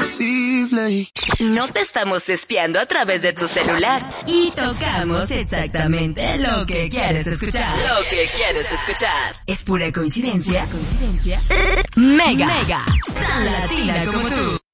imposible. No te estamos espiando a través de tu celular. Y tocamos exactamente lo que quieres escuchar. Lo que quieres escuchar. ¿Es pura coincidencia? Mega. Tan latina como tú.